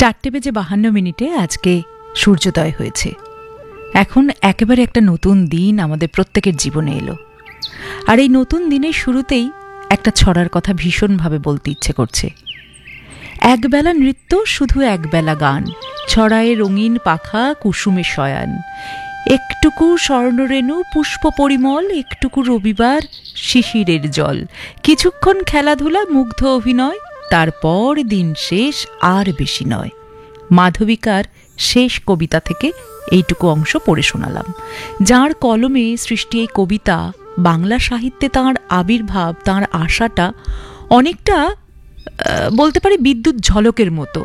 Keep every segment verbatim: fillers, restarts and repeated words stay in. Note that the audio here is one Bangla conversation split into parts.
চারটে বেজে বাহান্ন মিনিটে আজকে সূর্যোদয় হয়েছে। এখন একেবারে একটা নতুন দিন আমাদের প্রত্যেকের জীবনে এলো। আর এই নতুন দিনের শুরুতেই একটা ছড়ার কথা ভীষণভাবে বলতে ইচ্ছে করছে। একবেলা নৃত্য, শুধু একবেলা গান, ছড়ায় রঙিন পাখা, কুসুমে শয়ান, একটুকু স্বর্ণরেণু পুষ্প পরিমল, একটুকু রবিবার শিশিরের জল, কিছুক্ষণ খেলাধুলা, মুগ্ধ অভিনয়, তারপর দিন শেষ, আর বেশি নয়। মাধবিকার শেষ কবিতা থেকে এইটুকু অংশ পড়ে শোনালাম। যার কলমে সৃষ্টি এই কবিতা, বাংলা সাহিত্যে তাঁর আবির্ভাব, তাঁর আশাটা অনেকটা বলতে পারি বিদ্যুৎ ঝলকের মতো।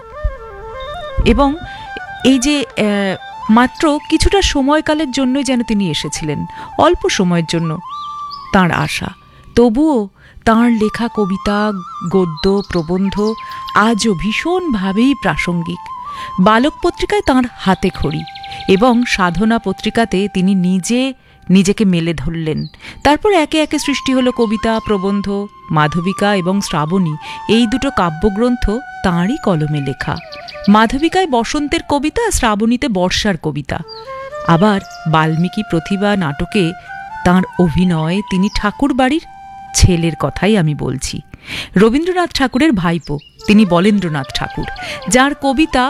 এবং এই যে মাত্র কিছুটা সময়কালের জন্যই যেন তিনি এসেছিলেন, অল্প সময়ের জন্য তাঁর আশা, তবুও তাঁর লেখা কবিতা, গদ্য, প্রবন্ধ আজও ভীষণভাবেই প্রাসঙ্গিক। বালক পত্রিকায় তাঁর হাতে খড়ি এবং সাধনা পত্রিকাতে তিনি নিজে নিজেকে মেলে ধরলেন। তারপর একে একে সৃষ্টি হলো কবিতা, প্রবন্ধ, মাধবিকা এবং শ্রাবণী, এই দুটো কাব্যগ্রন্থ তাঁরই কলমে লেখা। মাধবিকায় বসন্তের কবিতা, শ্রাবণীতে বর্ষার কবিতা। আবার বাল্মীকি প্রতিভা নাটকে তাঁর অভিনয়, তিনি ঠাকুর বাড়ির ছেলের কথাই আমি বলছি। রবীন্দ্রনাথ ঠাকুরের ভাইপো তিনি বলেন্দ্রনাথ ঠাকুর, যার কবিতা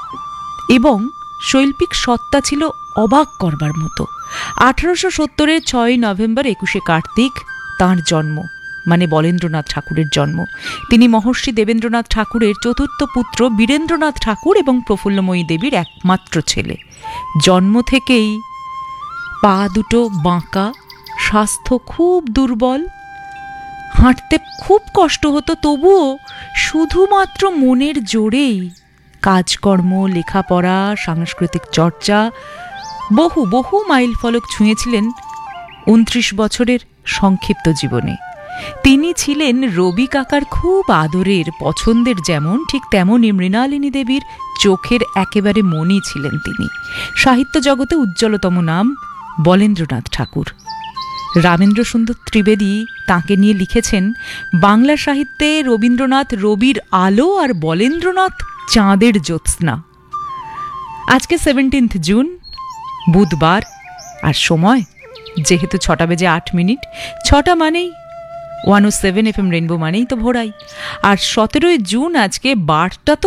এবং শৈল্পিক সত্তা ছিল অবাক করবার মতো। আঠারোশো সত্তরের ছয়ই নভেম্বর একুশে কার্তিক তাঁর জন্ম, মানে বলেন্দ্রনাথ ঠাকুরের জন্ম। তিনি মহর্ষি দেবেন্দ্রনাথ ঠাকুরের চতুর্থ পুত্র বীরেন্দ্রনাথ ঠাকুর এবং প্রফুল্লময়ী দেবীর একমাত্র ছেলে। জন্ম থেকেই পা দুটো বাঁকা, স্বাস্থ্য খুব দুর্বল, হাঁটতে খুব কষ্ট হতো, তবুও শুধুমাত্র মনের জোরেই কাজকর্ম, লেখাপড়া, সাংস্কৃতিক চর্চা, বহু বহু মাইল ফলক ছুঁয়েছিলেন উনত্রিশ বছরের সংক্ষিপ্ত জীবনে। তিনি ছিলেন রবি কাকার খুব আদরের, পছন্দের, যেমন ঠিক তেমনই মৃণালিনী দেবীর চোখের একেবারে মনি ছিলেন তিনি। সাহিত্য জগতে উজ্জ্বলতম নাম বলেন্দ্রনাথ ঠাকুর। রামেন্দ্র সুন্দর ত্রিবেদী তাঁকে নিয়ে লিখেছেন, বাংলা সাহিত্যে রবীন্দ্রনাথ রবির আলো আর বলেন্দ্রনাথ চাঁদের জ্যোৎস্না। আজকে সেভেন্টিন্থ জুন, বুধবার, আর সময় যেহেতু ছটা বেজে আট মিনিট, ছটা মানেই ওয়ান ও সেভেন এফ এম রেনবো মানেই তো ভোরাই। আর সতেরোই জুন আজকে, বারটা তো